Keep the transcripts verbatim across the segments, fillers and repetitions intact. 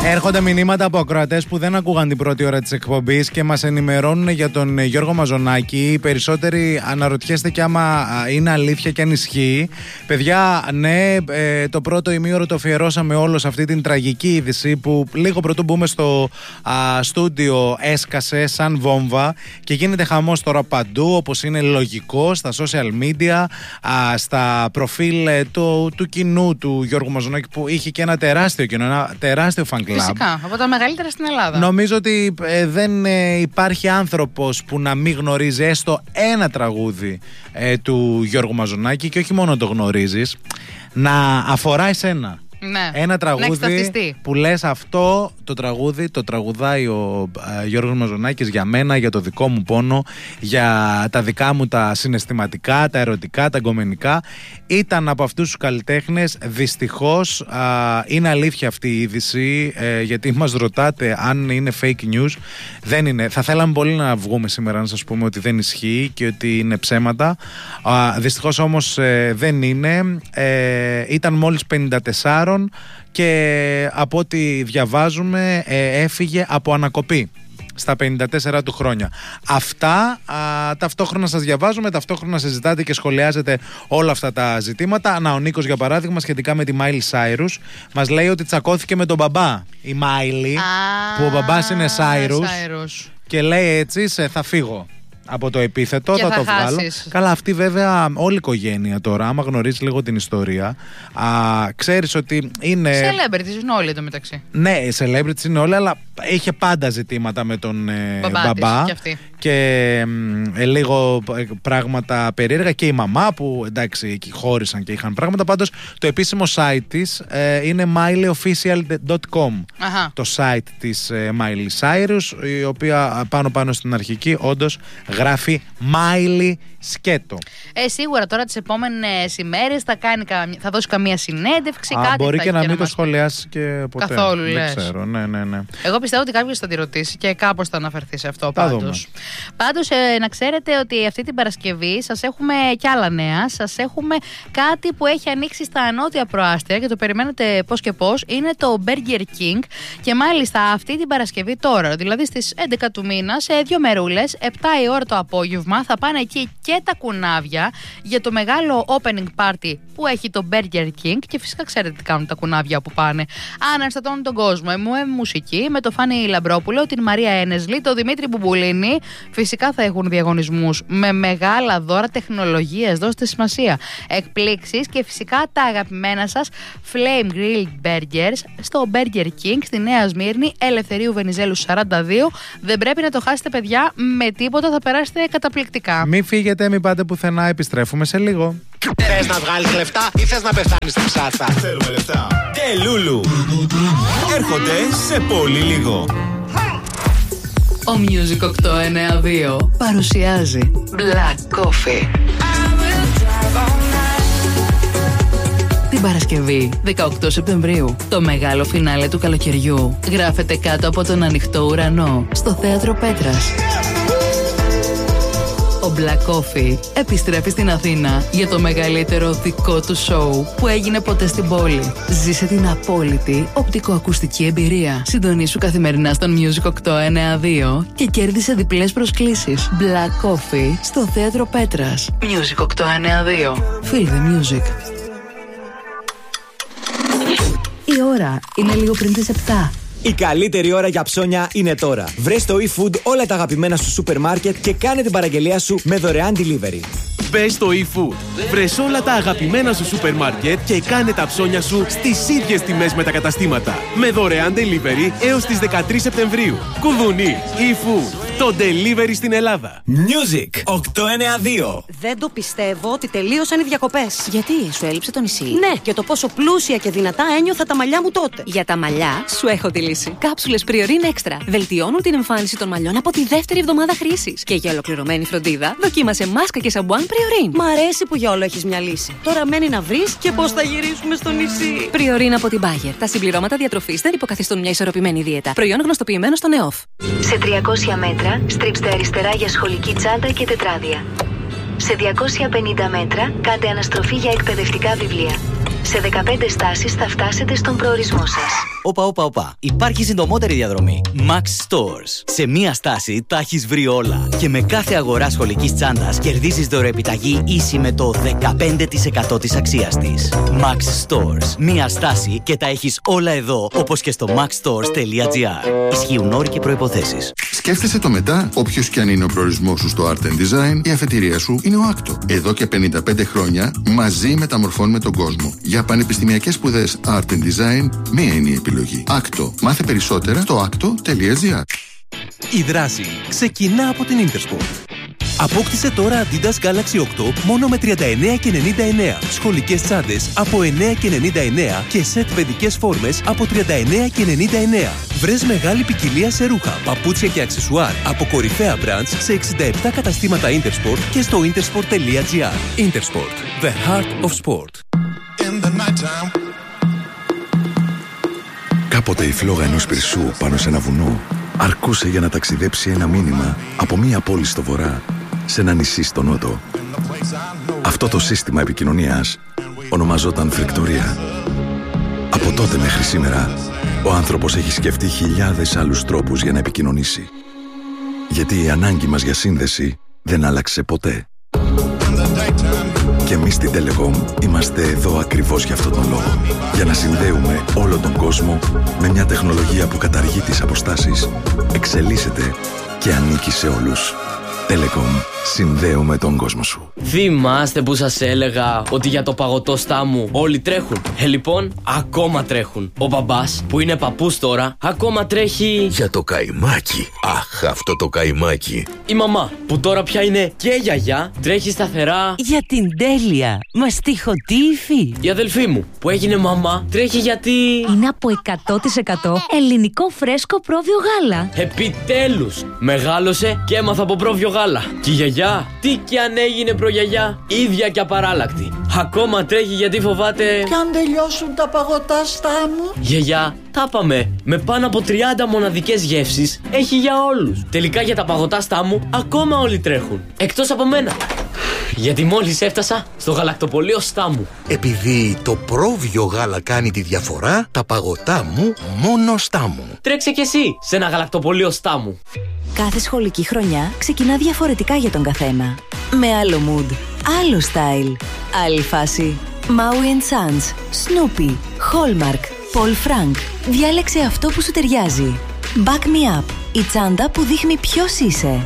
Έρχονται μηνύματα από ακροατές που δεν ακούγαν την πρώτη ώρα της εκπομπής και μας ενημερώνουν για τον Γιώργο Μαζονάκη. Οι περισσότεροι αναρωτιέστε και άμα είναι αλήθεια και αν ισχύει. Παιδιά, ναι, το πρώτο ημίωρο το αφιερώσαμε όλο σε αυτή την τραγική είδηση που λίγο πρωτού μπούμε στο α, στούντιο έσκασε σαν βόμβα και γίνεται χαμός τώρα παντού, όπως είναι λογικό, στα social media, α, στα προφίλ του, του κοινού του Γιώργου Μαζονάκη, που είχε και ένα τεράστιο κοινό, ένα τεράστιο fan club. Φυσικά, από τα μεγαλύτερα στην Ελλάδα. Νομίζω ότι ε, δεν ε, υπάρχει άνθρωπος που να μην γνωρίζει έστω ένα τραγούδι ε, του Γιώργου Μαζονάκη, και όχι μόνο το γνωρίζεις, να αφορά εσένα. Ναι. Ένα τραγούδι που λες, αυτό το τραγούδι το τραγουδάει ο ε, Γιώργος Μαζονάκης για μένα, για το δικό μου πόνο, για τα δικά μου τα συναισθηματικά, τα ερωτικά, τα εγκομενικά. Ήταν από αυτούς τους καλλιτέχνες. Δυστυχώς α, είναι αλήθεια αυτή η είδηση, ε, γιατί μας ρωτάτε αν είναι fake news. Δεν είναι. Θα θέλαμε πολύ να βγούμε σήμερα να σας πούμε ότι δεν ισχύει και ότι είναι ψέματα. Α, δυστυχώς όμως ε, δεν είναι. Ε, ήταν μόλις πενήντα τέσσερα και από ό,τι διαβάζουμε ε, έφυγε από ανακοπή στα πενήντα τέσσερα του χρόνια. Αυτά α, ταυτόχρονα σας διαβάζουμε, ταυτόχρονα συζητάτε και σχολιάζετε όλα αυτά τα ζητήματα. Να, ο Νίκος για παράδειγμα σχετικά με τη Miley Cyrus μας λέει ότι τσακώθηκε με τον μπαμπά η Miley, ah, που ο μπαμπάς είναι Cyrus, Cyrus. Και λέει έτσι, σε, θα φύγω από το επίθετο, θα, θα το βγάλω. Καλά, αυτή βέβαια όλη η οικογένεια τώρα, άμα γνωρίζει λίγο την ιστορία, α, ξέρεις ότι είναι. Celebrities είναι όλοι εδώ μεταξύ. Ναι, celebrities είναι όλοι, αλλά είχε πάντα ζητήματα με τον ε, μπαμπά. Και, αυτή. και ε, λίγο πράγματα περίεργα. Και η μαμά που εντάξει εκεί χώρισαν και είχαν πράγματα. Πάντως το επίσημο site της ε, είναι miley official dot com. Αχα. Το site της ε, Miley Cyrus, η οποία πάνω πάνω στην αρχική όντως γράφει Miley σκέτο. Ε, σίγουρα τώρα τις επόμενες ημέρες θα, κάνει, θα δώσει καμία συνέντευξη. Α, κάτι μπορεί θα και να μην να το σχολιάσει και ποτέ. Καθόλου, δεν λες. ξέρω. Ναι, ναι, ναι. Εγώ πιστεύω ότι κάποιος θα τη ρωτήσει και κάπως θα αναφερθεί σε αυτό. Πάντως, πάντως ε, να ξέρετε ότι αυτή την Παρασκευή σας έχουμε κι άλλα νέα. Σας έχουμε κάτι που έχει ανοίξει στα νότια προάστια και το περιμένετε πώς και πώς. Είναι το Burger King και μάλιστα αυτή την Παρασκευή τώρα, δηλαδή στις έντεκα του μήνα, σε δύο μερούλες, επτά η ώρα το απόγευμα, θα πάνε εκεί και τα κουνάβια για το μεγάλο opening party που έχει το Burger King. Και φυσικά ξέρετε τι κάνουν τα κουνάβια που πάνε. Αναστατώνουν τον κόσμο. Μου ε, μουσική με το Φάνη Λαμπρόπουλο, την Μαρία Ένεσλη, το Δημήτρη Μπουμπουλίνη. Φυσικά θα έχουν διαγωνισμούς με μεγάλα δώρα τεχνολογίας. Δώστε σημασία. Εκπλήξεις και φυσικά τα αγαπημένα σας Flame Grilled Burgers στο Burger King στη Νέα Σμύρνη, Ελευθερίου Βενιζέλου σαράντα δύο. Δεν πρέπει να το χάσετε, παιδιά, με τίποτα, θα περάσετε καταπληκτικά. Μην φύγετε, μην πάτε πουθενά, επιστρέφουμε σε λίγο. Θες να βγάλεις λεφτά ή θες να πεθάνεις στην ψάθα? Θέλουμε λεφτά. Και Λούλου έρχονται σε πολύ λίγο. Ο Music οκτώ εννιά δύο παρουσιάζει Black Coffee. Την Παρασκευή, δεκαοκτώ Σεπτεμβρίου, το μεγάλο φινάλε του καλοκαιριού γράφεται κάτω από τον ανοιχτό ουρανό στο Θέατρο Πέτρας. Ο Black Coffee επιστρέφει στην Αθήνα για το μεγαλύτερο δικό του σοου που έγινε ποτέ στην πόλη. Ζήσε την απόλυτη οπτικοακουστική εμπειρία. Συντονίσου καθημερινά στον Music οκτώ εννιά δύο και κέρδισε διπλές προσκλήσεις. Black Coffee στο Θέατρο Πέτρας. Music οκτώ εννιά δύο. Feel the music. Η ώρα είναι λίγο πριν τις επτά. Η καλύτερη ώρα για ψώνια είναι τώρα. Βρες στο eFood όλα τα αγαπημένα σου σούπερ μάρκετ και κάνε την παραγγελία σου με δωρεάν delivery. Μπες στο eFood. Βρες όλα τα αγαπημένα σου σούπερ μάρκετ και κάνε τα ψώνια σου στις ίδιες τιμές με τα καταστήματα. Με δωρεάν delivery έως τις δεκατρείς Σεπτεμβρίου. Κουδουνί, eFood. Το delivery στην Ελλάδα. Music οκτώ εννιά δύο. Δεν το πιστεύω ότι τελείωσαν οι διακοπές. Γιατί, σου έλειψε το νησί? Ναι, και το πόσο πλούσια και δυνατά ένιωθα τα μαλλιά μου τότε. Για τα μαλλιά, σου έχω τη λύση. Κάψουλες Priorin Extra. Βελτιώνουν την εμφάνιση των μαλλιών από τη δεύτερη εβδομάδα χρήσης. Και για ολοκληρωμένη φροντίδα, δοκίμασε μάσκα και σαμπουάν Priorin. Μ' αρέσει που για όλο έχεις μια λύση. Τώρα μένει να βρεις και πώς θα γυρίσουμε στο νησί. Priorin από την Bayer. Τα συμπληρώματα διατροφής δεν υποκαθιστούν μια ισορροπημένη δίαιτα. Προϊόν γνωστοποιημένο στον ΕΟΦ. Σε τριακόσια μέτρα, στρίψτε αριστερά για σχολική τσάντα και τετράδια. Σε διακόσια πενήντα μέτρα, κάντε αναστροφή για εκπαιδευτικά βιβλία. Σε δεκαπέντε στάσεις θα φτάσετε στον προορισμό σας. Όπα, όπα, όπα. Υπάρχει συντομότερη διαδρομή. Max Stores. Σε μία στάση τα έχεις βρει όλα. Και με κάθε αγορά σχολικής τσάντας κερδίζεις δωρεοεπιταγή ίση με το δεκαπέντε τοις εκατό της αξίας της. Max Stores. Μία στάση και τα έχεις όλα εδώ, όπως και στο maxstores τελεία gr. Ισχύουν όροι και προϋποθέσεις. Σκέφτεσαι το μετά. Όποιος και αν είναι ο προορισμός σου στο Art and Design, η αφετηρία σου είναι ο άκτο. Εδώ και πενήντα πέντε χρόνια μαζί μεταμορφώνουμε τον κόσμο. Για πανεπιστημιακές σπουδές Art and Design, μία είναι η επιλογή. άκτο. Μάθε περισσότερα στο άκτο τελεία gr. Η δράση ξεκινά από την Intersport. Απόκτησε τώρα Adidas Galaxy οκτώ μόνο με τριάντα εννέα και ενενήντα εννέα. Σχολικές τσάντες από εννέα και ενενήντα εννέα και σετ παιδικές φόρμες από τριάντα εννέα και ενενήντα εννέα. Βρες μεγάλη ποικιλία σε ρούχα, παπούτσια και αξεσουάρ από κορυφαία brands σε εξήντα επτά καταστήματα Intersport και στο intersport τελεία gr. Intersport. The heart of sport. Κάποτε η φλόγα ενός πυρσού πάνω σε ένα βουνό αρκούσε για να ταξιδέψει ένα μήνυμα από μία πόλη στο βορρά σε ένα νησί στο νότο. Αυτό το σύστημα επικοινωνίας ονομαζόταν φρικτορία. Από τότε μέχρι σήμερα, ο άνθρωπος έχει σκεφτεί χιλιάδες άλλους τρόπους για να επικοινωνήσει. Γιατί η ανάγκη μας για σύνδεση δεν άλλαξε ποτέ. Και εμείς στην Telecom είμαστε εδώ ακριβώς για αυτόν τον λόγο. Για να συνδέουμε όλο τον κόσμο με μια τεχνολογία που καταργεί τις αποστάσεις, εξελίσσεται και ανήκει σε όλους. Telecom. Συνδέουμε τον κόσμο σου. Θυμάστε που σας έλεγα ότι για το παγωτό στάμου όλοι τρέχουν? Ε, λοιπόν, ακόμα τρέχουν. Ο μπαμπάς, που είναι παππούς τώρα, ακόμα τρέχει... Για το καϊμάκι. Αχ, αυτό το καϊμάκι. Η μαμά, που τώρα πια είναι και γιαγιά, τρέχει σταθερά... Για την τέλεια. Μαστιχωτή υφή. Η αδελφή μου, που έγινε μαμά, τρέχει γιατί... Είναι από εκατό τοις εκατό ελληνικό φρέσκο πρόβιο γάλα. Επιτέλους! Μεγάλωσε και έμαθα από πρόβιο γάλα. Και η γιαγιά, τι κι αν έγινε προγιαγιά, ίδια και απαράλλακτη. Ακόμα τρέχει γιατί φοβάται... Κι αν τελειώσουν τα παγωτά στάμου. Γιαγιά, τα είπαμε. Με πάνω από τριάντα μοναδικές γεύσεις έχει για όλους. Τελικά για τα παγωτά στάμου ακόμα όλοι τρέχουν. Εκτός από μένα. Γιατί μόλις έφτασα στο γαλακτοπωλείο Στάμου. Επειδή το πρόβιο γάλα κάνει τη διαφορά, τα παγωτά μου μόνο Στάμου. Τρέξε κι εσύ σε ένα γαλακτοπωλείο Στάμου. Κάθε σχολική χρονιά ξεκινά διαφορετικά για τον καθένα. Με άλλο mood, άλλο style, άλλη φάση. Maui and Sons, Snoopy, Hallmark, Paul Frank. Διάλεξε αυτό που σου ταιριάζει. Back Me Up, η τσάντα που δείχνει ποιος είσαι.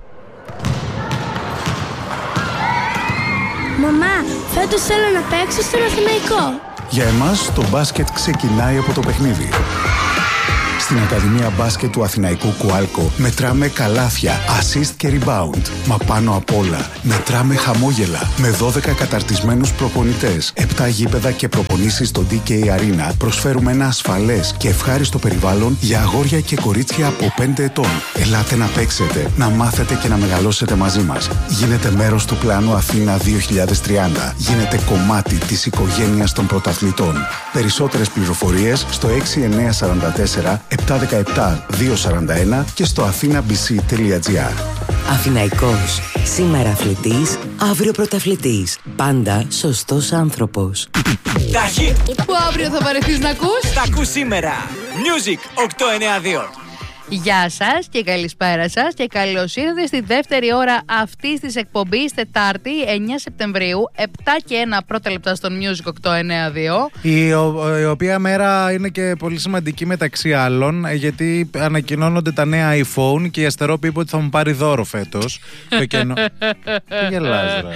Μαμά, φέτος θέλω να παίξω στον Αθηναϊκό. Για εμάς το μπάσκετ ξεκινάει από το παιχνίδι. Στην Ακαδημία Μπάσκετ του Αθηναϊκού Κουάλκο μετράμε καλάθια, assist και rebound. Μα πάνω απ' όλα μετράμε χαμόγελα. Με δώδεκα καταρτισμένους προπονητές, επτά γήπεδα και προπονήσεις στο ντι κέι Arena προσφέρουμε ένα ασφαλές και ευχάριστο περιβάλλον για αγόρια και κορίτσια από πέντε ετών. Ελάτε να παίξετε, να μάθετε και να μεγαλώσετε μαζί μας. Γίνετε μέρος του πλάνου Αθήνα δύο χιλιάδες τριάντα. Γίνετε κομμάτι της οικογένειας των πρωταθλητών. Περισσότερες πληροφορίες στο έξι εννιά τέσσερα τέσσερα επτά ένα επτά δύο τέσσερα ένα και στο αθήναμπc τελεία gr. Αθηναϊκός. Σήμερα αθλητής, αύριο πρωταθλητής. Πάντα σωστός άνθρωπος. Ταχύ! Που αύριο θα βαρεθείς να ακούς? Τα ακούς σήμερα. Music οκτώ εννιά δύο. Γεια σας και καλησπέρα σας και καλώς ήρθατε στη δεύτερη ώρα αυτής της εκπομπής, Τετάρτη εννιά Σεπτεμβρίου, επτά και ένα πρώτα λεπτά στον Music οκτώ εννιά δύο. Η, ο, η οποία μέρα είναι και πολύ σημαντική μεταξύ άλλων, γιατί ανακοινώνονται τα νέα iPhone και η Αστερόπη είπε ότι θα μου πάρει δώρο φέτος. Το καινο... Τι γελάς ρε?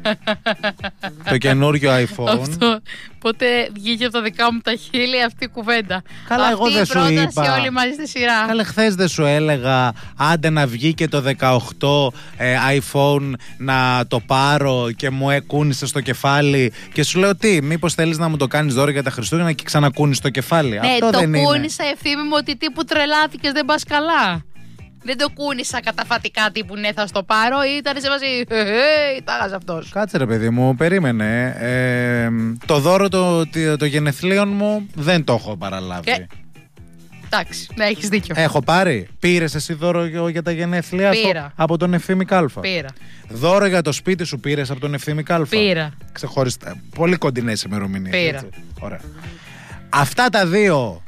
Το καινούριο iPhone. Αυτό, πότε βγήκε από τα δικά μου τα χείλη αυτή η κουβέντα. Καλά, αυτή εγώ δεν σου είπα. Αυτή η όλοι μαζί στη σειρά. Καλά, χθες δεν σου έλεγα άντε να βγει και το δεκαοκτώ ε, iPhone να το πάρω και μου εκούνησε στο κεφάλι και σου λέω τι, μήπως θέλεις να μου το κάνεις δώρο για τα Χριστούγεννα και ξανακούνεις το κεφάλι? Ναι, αυτό το δεν κούνησα ευθύμη μου ότι τύπου τρελάθηκες, δεν πας καλά. Δεν το κούνησα καταφατικά τύπου ναι θα στο πάρω, ήταν σε βάση hey, τάγας αυτός. Κάτσε ρε παιδί μου, περίμενε. ε, Το δώρο το, το, το γενεθλίων μου δεν το έχω παραλάβει. Και... Εντάξει, ναι, έχεις δίκιο. Έχω πάρει. Πήρες εσύ δώρο για τα γενέθλιά σου από τον Ευθύμη Κάλφα? Πήρα. Δώρο για το σπίτι σου πήρες από τον Ευθύμη Κάλφα? Πήρα. Ξεχωριστά. Πολύ κοντινές ημερομηνίες. Πήρα. Έτσι. Ωραία. Αυτά τα δύο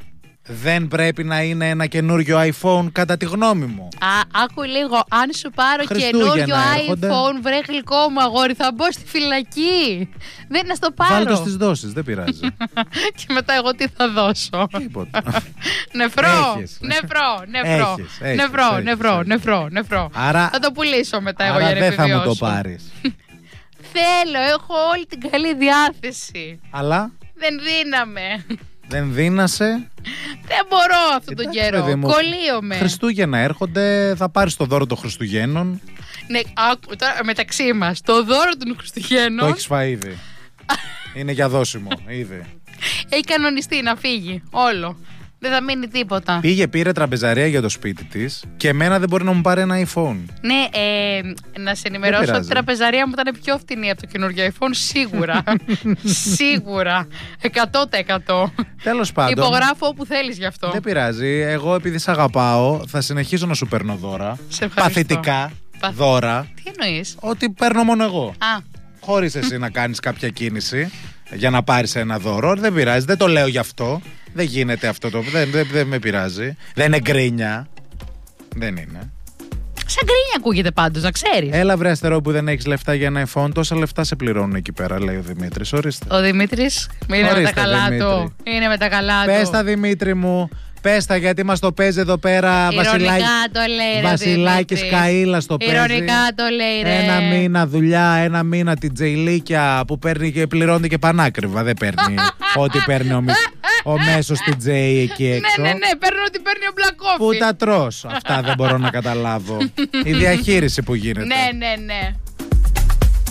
δεν πρέπει να είναι ένα καινούριο iPhone κατά τη γνώμη μου? Α, άκου λίγο, αν σου πάρω καινούριο iPhone, βρε γλυκό μου αγόρι, θα μπω στη φυλακή. Δεν να στο πάρω. Βάλ' το στις δόσεις, δεν πειράζει. Και μετά εγώ τι θα δώσω? Τίποτα. Νεφρό, Έχεις. νεφρό, νεφρό, Έχεις, έχεις, νεφρό, έχεις, νεφρό, έχεις. νεφρό, νεφρό. Άρα, θα το πουλήσω μετά εγώ άρα για να δεν θα επιβιώσω. μου το πάρεις. Θέλω, έχω όλη την καλή διάθεση. Αλλά δεν δύναμε. δεν δίνασε. Δεν μπορώ αυτόν τον καιρό. Κολλείομαι. Χριστούγεννα έρχονται, θα πάρεις το δώρο των Χριστουγέννων. Ναι, άκου, τώρα, μεταξύ μας, το δώρο των Χριστουγέννων. Το έχεις φάει ήδη. Είναι για δώσιμο, ήδη. Έχει κανονιστεί να φύγει όλο. Δεν θα μείνει τίποτα. Πήγε, πήρε τραπεζαρία για το σπίτι της και εμένα δεν μπορεί να μου πάρει ένα iPhone. Ναι, ε, να σε ενημερώσω ότι η τραπεζαρία μου ήταν πιο φτηνή από το καινούργιο iPhone, σίγουρα. Σίγουρα. εκατό τοις εκατό. Τέλος πάντων. Υπογράφω όπου θέλεις γι' αυτό. Δεν πειράζει. Εγώ επειδή σ' αγαπάω, θα συνεχίσω να σου παίρνω δώρα. Παθητικά δώρα. Τι εννοείς? Ότι παίρνω μόνο εγώ. Α. Χωρίς εσύ να κάνεις κάποια κίνηση για να πάρεις ένα δώρο. Δεν πειράζει. Δεν το λέω γι' αυτό. Δεν γίνεται αυτό το. Δεν, δεν, δεν με πειράζει. Δεν είναι γκρίνια. Δεν είναι. Σαν γκρίνια ακούγεται πάντως, να ξέρεις. Έλα, βρε αστερό που δεν έχεις λεφτά για ένα iPhone. Τόσα λεφτά σε πληρώνουν εκεί πέρα, λέει ο Δημήτρης. Ορίστε. Ο Δημήτρης είναι με τα καλά Δημήτρη. του. Είναι με τα καλά του. Πες τα, Δημήτρη μου. Πες τα, γιατί μας το παίζει εδώ πέρα. Βασιλάκη, το λέει, Βασιλάκης Καΐλας το παίζει. Ειρωνικά το λέει, ρε. Ένα μήνα δουλειά, ένα μήνα την τζεϊλίκια που παίρνει και πληρώνει και πανάκριβα. Δεν παίρνει ό,τι παίρνει ο, ο μέσος στην τζέι εκεί έξω. Ναι, ναι, ναι, παίρνω ό,τι παίρνει ο Μπλακόφι. Πού τα τρως? Αυτά δεν μπορώ να καταλάβω. Η διαχείριση που γίνεται. Ναι, ναι, ναι.